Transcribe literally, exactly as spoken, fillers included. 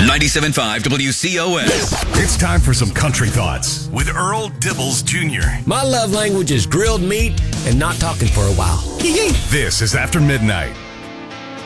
ninety-seven point five W C O S. It's time for some country thoughts with Earl Dibbles Junior My love language is grilled meat and not talking for a while. This is After Midnight.